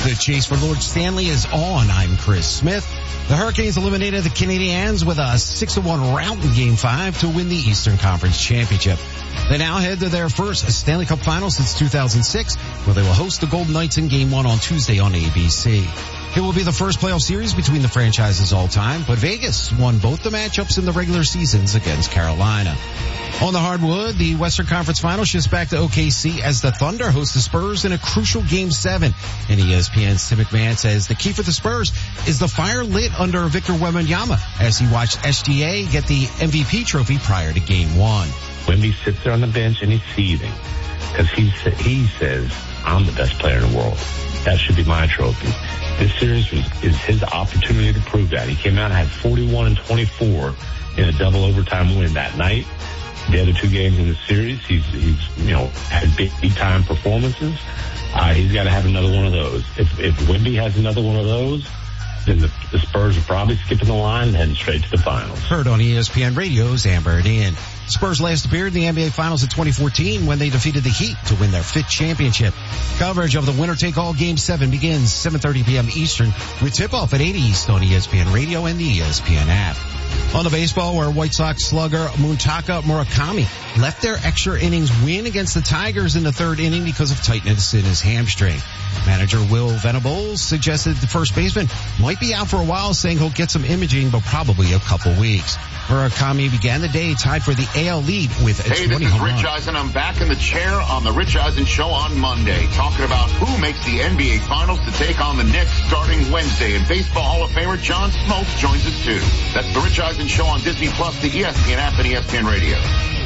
The chase for Lord Stanley is on. I'm Chris Smith. The Hurricanes eliminated the Canadiens with a 6-1 rout in Game 5 to win the Eastern Conference Championship. They now head to their first Stanley Cup final since 2006, where they will host the Golden Knights in Game 1 on Tuesday on ABC. It will be the first playoff series between the franchises all time, but Vegas won both the matchups in the regular seasons against Carolina. On the hardwood, the Western Conference Final shifts back to OKC as the Thunder host the Spurs in a crucial Game 7. And ESPN's Tim McMahon says the key for the Spurs is the fire lit under Victor Wembanyama as he watched SGA get the MVP trophy prior to Game 1. Wemby sits there on the bench and he's seething because he says, I'm the best player in the world. That should be my trophy. This series is his opportunity to prove that. He came out and had 41 and 24 in a double overtime win that night. The other two games in the series, he's had big time performances. He's got to have another one of those. If Wemby has another one of those, then the Spurs are probably skipping the line and heading straight to the finals. Heard on ESPN Radio's Amber and Ian. Spurs last appeared in the NBA Finals in 2014 when they defeated the Heat to win their 5th championship. Coverage of the winner-take-all Game 7 begins 7:30 p.m. Eastern with tip-off at 8 East on ESPN Radio and the ESPN app. On the baseball, where White Sox slugger Muntaka Murakami left their extra innings win against the Tigers in the 3rd inning because of tightness in his hamstring. Manager Will Venables suggested the first baseman might be out for a while, saying he'll get some imaging, but probably a couple weeks. Murakami began the day tied for the AL lead with a 20 Hey, this is Rich Eisen. I'm back in the chair on the Rich Eisen Show on Monday, talking about who makes the NBA Finals to take on the Knicks starting Wednesday. And Baseball Hall of Famer John Smoltz joins us too. That's the Rich Eisen Show on Disney Plus, the ESPN app, and ESPN Radio.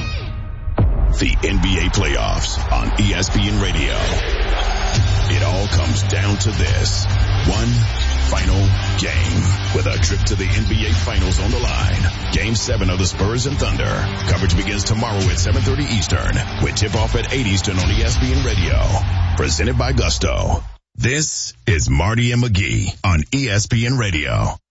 The NBA playoffs on ESPN Radio. It all comes down to this. One final game with a trip to the NBA Finals on the line. Game 7 of the Spurs and Thunder. Coverage begins tomorrow at 7:30 Eastern with tip-off at 8 Eastern on ESPN Radio. Presented by Gusto. This is Marty and McGee on ESPN Radio.